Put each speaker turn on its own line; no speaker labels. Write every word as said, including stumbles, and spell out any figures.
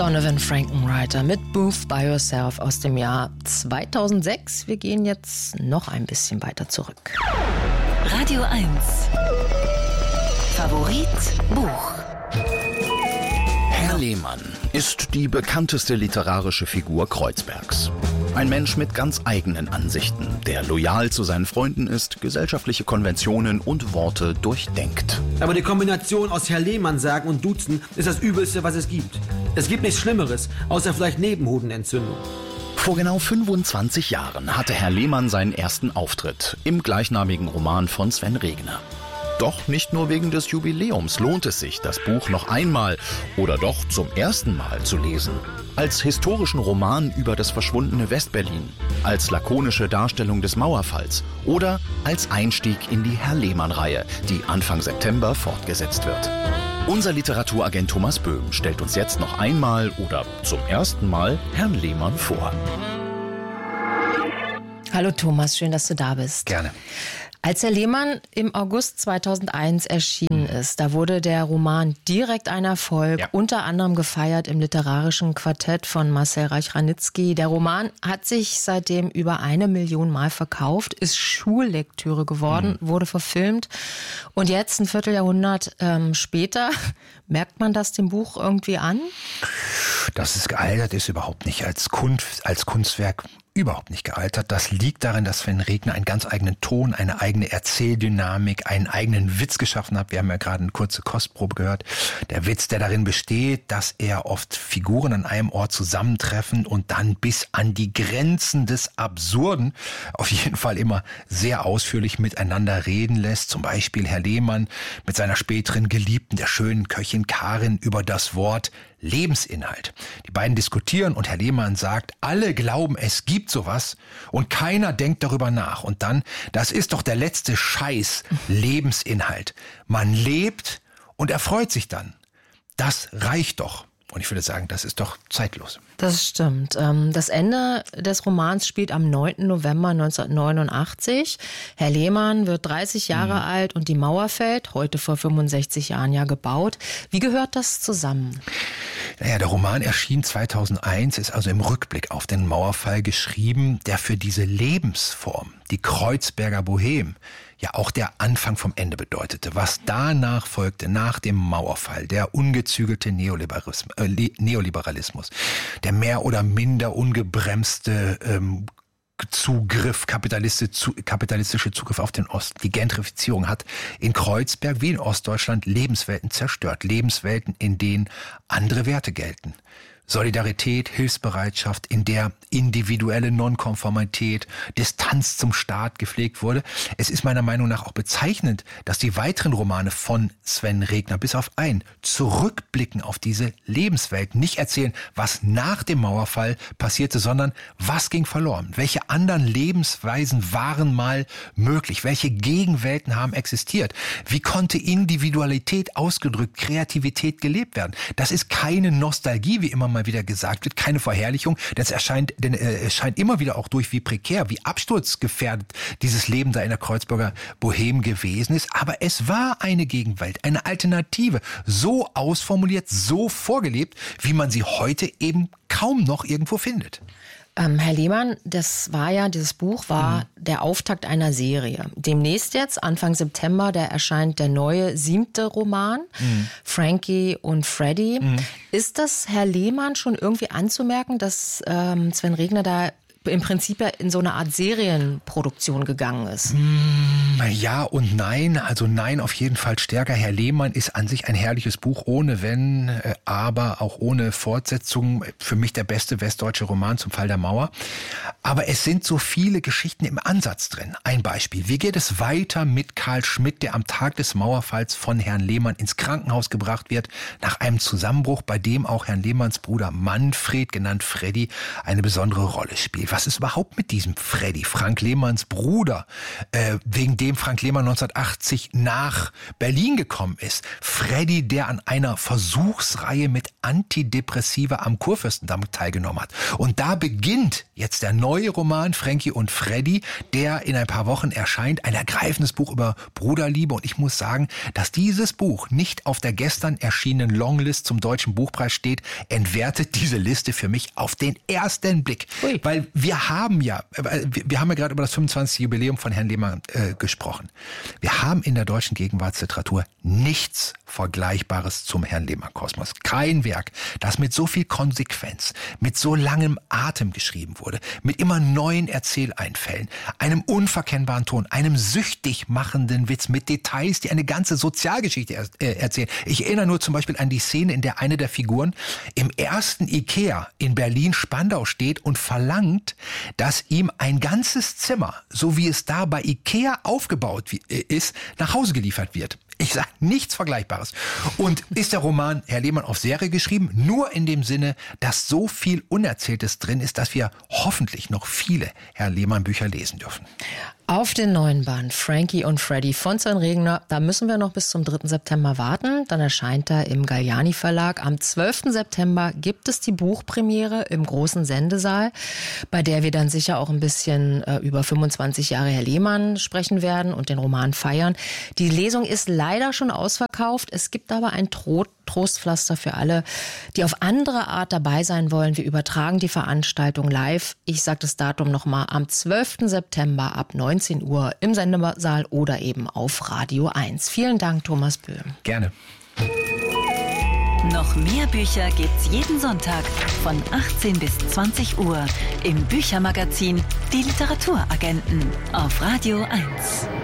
Donovan Frankenreiter mit Booth by Yourself aus dem Jahr zweitausendsechs. Wir gehen jetzt noch ein bisschen weiter zurück.
Radio eins. Favorit Buch.
Herr Lehmann ist die bekannteste literarische Figur Kreuzbergs. Ein Mensch mit ganz eigenen Ansichten, der loyal zu seinen Freunden ist, gesellschaftliche Konventionen und Worte durchdenkt.
Aber die Kombination aus Herr Lehmann sagen und duzen ist das Übelste, was es gibt. Es gibt nichts Schlimmeres, außer vielleicht Nebenhodenentzündung.
Vor genau fünfundzwanzig Jahren hatte Herr Lehmann seinen ersten Auftritt im gleichnamigen Roman von Sven Regner. Doch nicht nur wegen des Jubiläums lohnt es sich, das Buch noch einmal oder doch zum ersten Mal zu lesen. Als historischen Roman über das verschwundene Westberlin, als lakonische Darstellung des Mauerfalls oder als Einstieg in die Herr Lehmann-Reihe, die Anfang September fortgesetzt wird. Unser Literaturagent Thomas Böhm stellt uns jetzt noch einmal oder zum ersten Mal Herrn Lehmann vor.
Hallo Thomas, schön, dass du da bist.
Gerne.
Als Herr Lehmann im August zweitausendeins erschienen ist, da wurde der Roman direkt ein Erfolg, ja. Unter anderem gefeiert im literarischen Quartett von Marcel Reich-Ranitzky. Der Roman hat sich seitdem über eine Million Mal verkauft, ist Schullektüre geworden, mhm. wurde verfilmt. Und jetzt, ein Vierteljahrhundert ähm, später, merkt man das dem Buch irgendwie an?
Dass es gealtert ist, überhaupt nicht. Als Kunst, als Kunstwerk überhaupt nicht gealtert. Das liegt darin, dass Sven Regner einen ganz eigenen Ton, eine eigene Erzähldynamik, einen eigenen Witz geschaffen hat. Wir haben ja gerade eine kurze Kostprobe gehört. Der Witz, der darin besteht, dass er oft Figuren an einem Ort zusammentreffen und dann bis an die Grenzen des Absurden auf jeden Fall immer sehr ausführlich miteinander reden lässt. Zum Beispiel Herr Lehmann mit seiner späteren Geliebten, der schönen Köchin Karin, über das Wort Lebensinhalt. Die beiden diskutieren und Herr Lehmann sagt, alle glauben, es gibt sowas und keiner denkt darüber nach. Und dann, das ist doch der letzte Scheiß, Lebensinhalt. Man lebt und erfreut sich dann. Das reicht doch. Und ich würde sagen, das ist doch zeitlos.
Das stimmt. Das Ende des Romans spielt am neunten November neunzehnhundertneunundachtzig. Herr Lehmann wird dreißig Jahre mhm. alt und die Mauer fällt, heute vor fünfundsechzig Jahren ja gebaut. Wie gehört das zusammen?
Naja, der Roman erschien zweitausendeins, ist also im Rückblick auf den Mauerfall geschrieben, der für diese Lebensform, die Kreuzberger Bohème, ja auch der Anfang vom Ende bedeutete. Was danach folgte, nach dem Mauerfall, der ungezügelte Neoliberalismus, äh, Neoliberalismus, der mehr oder minder ungebremste ähm, Zugriff, kapitalistische, kapitalistische Zugriff auf den Osten. Die Gentrifizierung hat in Kreuzberg wie in Ostdeutschland Lebenswelten zerstört. Lebenswelten, in denen andere Werte gelten. Solidarität, Hilfsbereitschaft, in der individuelle Nonkonformität, Distanz zum Staat gepflegt wurde. Es ist meiner Meinung nach auch bezeichnend, dass die weiteren Romane von Sven Regner bis auf einen zurückblicken auf diese Lebenswelt, nicht erzählen, was nach dem Mauerfall passierte, sondern was ging verloren, welche anderen Lebensweisen waren mal möglich, welche Gegenwelten haben existiert, wie konnte Individualität ausgedrückt, Kreativität gelebt werden. Das ist keine Nostalgie, wie immer mal wieder gesagt wird, keine Verherrlichung, denn es erscheint, denn äh, es scheint immer wieder auch durch, wie prekär, wie absturzgefährdet dieses Leben da in der Kreuzberger Bohème gewesen ist. Aber es war eine Gegenwelt, eine Alternative, so ausformuliert, so vorgelebt, wie man sie heute eben kaum noch irgendwo findet.
Ähm, Herr Lehmann, das war ja, dieses Buch war mhm. der Auftakt einer Serie. Demnächst jetzt, Anfang September, da erscheint der neue siebte Roman, mhm. Frankie und Freddy. Mhm. Ist das Herr Lehmann schon irgendwie anzumerken, dass ähm, Sven Regner da im Prinzip ja in so eine Art Serienproduktion gegangen ist?
Ja und nein. Also nein, auf jeden Fall stärker. Herr Lehmann ist an sich ein herrliches Buch, ohne Wenn, äh, aber auch ohne Fortsetzung. Für mich der beste westdeutsche Roman zum Fall der Mauer. Aber es sind so viele Geschichten im Ansatz drin. Ein Beispiel. Wie geht es weiter mit Karl Schmidt, der am Tag des Mauerfalls von Herrn Lehmann ins Krankenhaus gebracht wird, nach einem Zusammenbruch, bei dem auch Herrn Lehmanns Bruder Manfred, genannt Freddy, eine besondere Rolle spielt. was ist überhaupt mit diesem Freddy, Frank Lehmanns Bruder, äh, wegen dem Frank Lehmann neunzehnhundertachtzig nach Berlin gekommen ist. Freddy, der an einer Versuchsreihe mit Antidepressiva am Kurfürstendamm teilgenommen hat. Und da beginnt jetzt der neue Roman Frankie und Freddy, der in ein paar Wochen erscheint. Ein ergreifendes Buch über Bruderliebe. Und ich muss sagen, dass dieses Buch nicht auf der gestern erschienenen Longlist zum Deutschen Buchpreis steht, entwertet diese Liste für mich auf den ersten Blick. Ui. Weil wir haben ja, wir haben ja gerade über das fünfundzwanzigste Jubiläum von Herrn Lehmann äh, gesprochen. Wir haben in der deutschen Gegenwartsliteratur nichts Vergleichbares zum Herrn Lehmann-Kosmos. Kein Werk, das mit so viel Konsequenz, mit so langem Atem geschrieben wurde, mit immer neuen Erzähleinfällen, einem unverkennbaren Ton, einem süchtig machenden Witz, mit Details, die eine ganze Sozialgeschichte er- äh, erzählen. Ich erinnere nur zum Beispiel an die Szene, in der eine der Figuren im ersten Ikea in Berlin-Spandau steht und verlangt, dass ihm ein ganzes Zimmer, so wie es da bei Ikea aufgebaut ist, nach Hause geliefert wird. Ich sage nichts Vergleichbares. Und ist der Roman Herr Lehmann auf Serie geschrieben? Nur in dem Sinne, dass so viel Unerzähltes drin ist, dass wir hoffentlich noch viele Herr Lehmann Bücher lesen dürfen.
Auf den neuen Band Frankie und Freddy von Sven Regner, da müssen wir noch bis zum dritten September warten. Dann erscheint er im Galliani Verlag. Am zwölften September gibt es die Buchpremiere im großen Sendesaal, bei der wir dann sicher auch ein bisschen äh, über fünfundzwanzig Jahre Herr Lehmann sprechen werden und den Roman feiern. Die Lesung ist leider schon ausverkauft. Es gibt aber ein Tro- Trostpflaster für alle, die auf andere Art dabei sein wollen. Wir übertragen die Veranstaltung live. Ich sage das Datum nochmal, am zwölften September ab neunzehn Uhr im Sendesaal oder eben auf Radio eins. Vielen Dank, Thomas Böhm.
Gerne.
Noch mehr Bücher gibt's jeden Sonntag von achtzehn bis zwanzig Uhr im Büchermagazin Die Literaturagenten auf Radio eins.